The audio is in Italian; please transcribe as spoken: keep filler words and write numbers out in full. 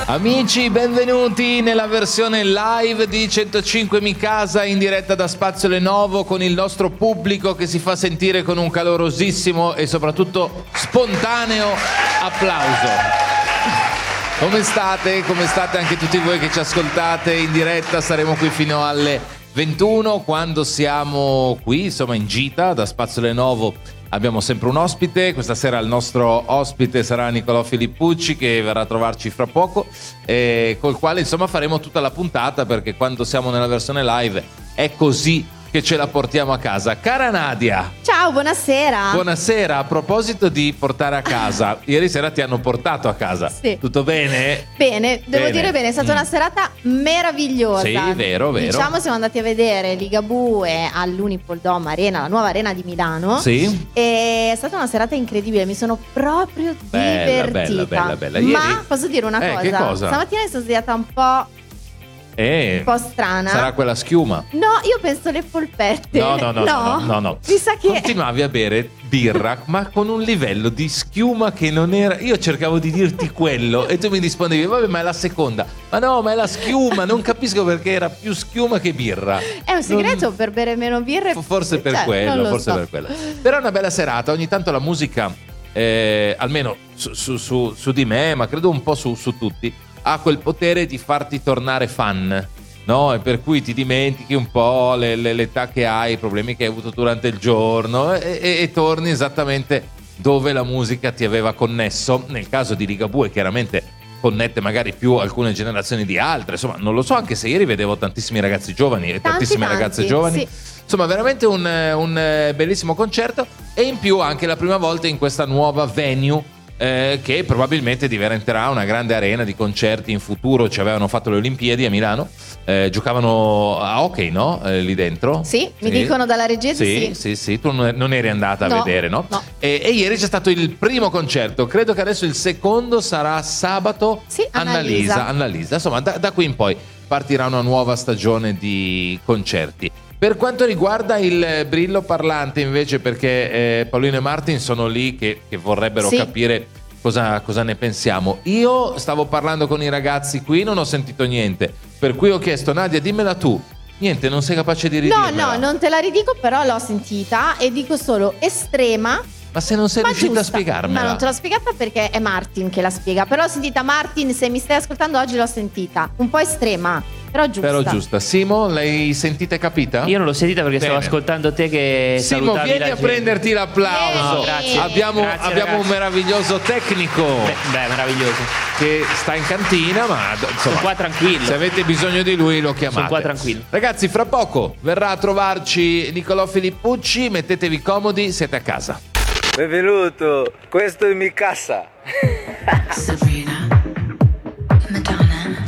Amici, benvenuti nella versione live di centocinque Mi Casa in diretta da Spazio Lenovo con il nostro pubblico che si fa sentire con un calorosissimo e soprattutto spontaneo applauso. Come state? Come state anche tutti voi che ci ascoltate in diretta? Saremo qui fino alle ventuno quando siamo qui, insomma, in gita da Spazio Lenovo. Abbiamo sempre un ospite, questa sera il nostro ospite sarà Nicolò Filippucci che verrà a trovarci fra poco e col quale insomma faremo tutta la puntata perché quando siamo nella versione live è così che ce la portiamo a casa. Cara Nadia! Ciao, buonasera! Buonasera, a proposito di portare a casa, ieri sera ti hanno portato a casa. Sì. Tutto bene? Bene, devo Bene. dire bene, è stata Mm. una serata meravigliosa. Sì, vero, vero. Diciamo siamo andati a vedere Ligabue all'Unipol Dome Arena, la nuova arena di Milano. Sì. E è stata una serata incredibile, mi sono proprio Bella, divertita. bella, bella, bella. Ieri- Ma posso dire una Eh, cosa? che cosa? Stamattina mi sono svegliata un po', Eh, un po' strana. sarà quella schiuma. No, io penso le polpette. No, no, no, no, no, no, no. Mi sa che Continuavi a bere birra, ma con un livello di schiuma che non era. Io cercavo di dirti quello e tu mi rispondevi: vabbè, ma è la seconda. Ma no, ma è la schiuma. Non capisco perché era più schiuma che birra. è un segreto Non- per bere meno birre. Forse per Cioè, non quello, lo forse so. per quello. Però è una bella serata. Ogni tanto la musica, eh, almeno su, su- su- su di me, ma credo un po' su, su tutti, ha quel potere di farti tornare fan. No, e per cui ti dimentichi un po' le- le- l'età che hai, i problemi che hai avuto durante il giorno e, e- e torni esattamente dove la musica ti aveva connesso. Nel caso di Ligabue chiaramente connette magari più alcune generazioni di altre, insomma non lo so, anche se ieri vedevo tantissimi ragazzi giovani e Tanti, tantissime tanti, ragazze giovani. sì. Insomma, veramente un, un eh, bellissimo concerto e in più anche la prima volta in questa nuova venue eh, che probabilmente diventerà una grande arena di concerti in futuro. Ci avevano fatto le Olimpiadi a Milano, eh, giocavano a hockey, no? Eh, lì dentro. Sì, mi dicono dalla regia di Sì, sì. sì, sì, tu non non eri andata a No, vedere, no? no. E, e ieri c'è stato il primo concerto, credo che adesso il secondo sarà sabato. Sì, Annalisa. Annalisa. Insomma, da, da qui in poi partirà una nuova stagione di concerti. Per quanto riguarda il Brillo Parlante invece, perché eh, Paolino e Martin sono lì che, che vorrebbero Sì. capire cosa, cosa ne pensiamo. Io stavo parlando con i ragazzi qui, non ho sentito niente, per cui ho chiesto: Nadia, dimmela tu. Niente, non sei capace di No, ridirmela. no, non te la ridico, però l'ho sentita e dico solo estrema. Ma se non sei ma riuscita giusta. a spiegarmela. Ma non te l'ho spiegata perché è Martin che la spiega. Però l'ho sentita, Martin, se mi stai ascoltando oggi l'ho sentita. Un po' estrema, però giusta. Però giusta. Simo, l'hai sentita e capita? Io non l'ho sentita perché Bene. stavo ascoltando te che Simo, salutavi vieni la a gente. prenderti l'applauso. No, grazie. Abbiamo, Grazie, abbiamo ragazzi. un meraviglioso tecnico Beh, beh, meraviglioso. che sta in cantina, ma insomma, Sono qua tranquillo. se avete bisogno di lui lo chiamate. Sono qua tranquillo. Ragazzi, fra poco verrà a trovarci Nicolò Filippucci, mettetevi comodi, siete a casa. Benvenuto, questo è Mi Casa. Sabrina.